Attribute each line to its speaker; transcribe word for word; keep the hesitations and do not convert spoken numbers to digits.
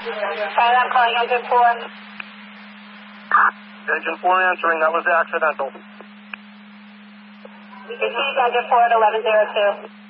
Speaker 1: Sorry, I'm calling Engine four.
Speaker 2: Engine four answering, that was accidental.
Speaker 1: Receive Engine four at eleven oh two.